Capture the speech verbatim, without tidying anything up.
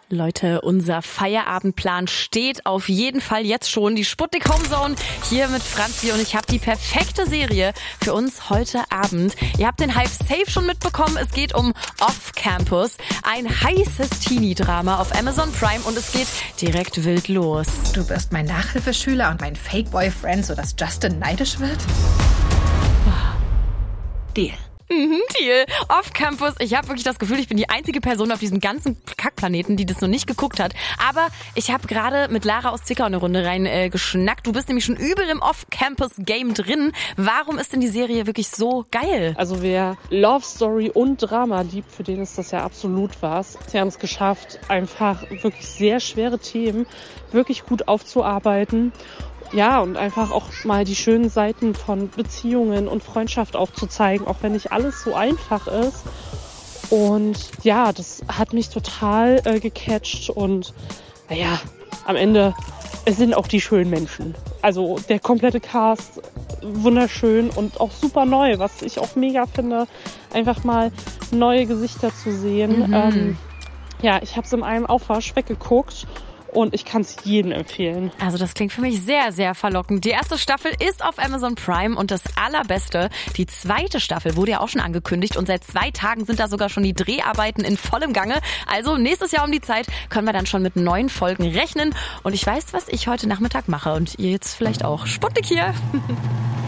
Leute, unser Feierabendplan steht auf jeden Fall jetzt schon. Die Sputnik Homezone hier mit Franzi und ich habe die perfekte Serie für uns heute Abend. Ihr habt den Hype safe schon mitbekommen. Es geht um Off Campus, ein heißes Teenie-Drama auf Amazon Prime und es geht direkt wild los. Du wirst mein Nachhilfeschüler und mein Fake-Boyfriend, sodass Justin neidisch wird? Deal. Mhm, Deal. Off Campus. Ich habe wirklich das Gefühl, ich bin die einzige Person auf diesem ganzen Kackplaneten, die das noch nicht geguckt hat. Aber ich habe gerade mit Lara aus Zickau eine Runde rein äh, geschnackt. Du bist nämlich schon übel im Off-Campus-Game drin. Warum ist denn die Serie wirklich so geil? Also wer Love Story und Drama liebt, für den ist das ja absolut was. Sie haben es geschafft, einfach wirklich sehr schwere Themen wirklich gut aufzuarbeiten. Ja, und einfach auch mal die schönen Seiten von Beziehungen und Freundschaft aufzuzeigen, auch wenn nicht alles so einfach ist. Und ja, das hat mich total äh, gecatcht und naja, am Ende, es sind auch die schönen Menschen. Also der komplette Cast, wunderschön und auch super neu, was ich auch mega finde, einfach mal neue Gesichter zu sehen. Mhm. Ähm, ja, ich habe es in einem Aufwasch weggeguckt. Und ich kann es jedem empfehlen. Also das klingt für mich sehr, sehr verlockend. Die erste Staffel ist auf Amazon Prime und das Allerbeste, die zweite Staffel wurde ja auch schon angekündigt und seit zwei Tagen sind da sogar schon die Dreharbeiten in vollem Gange. Also nächstes Jahr um die Zeit können wir dann schon mit neuen Folgen rechnen. Und ich weiß, was ich heute Nachmittag mache und ihr jetzt vielleicht auch. Sputnik hier.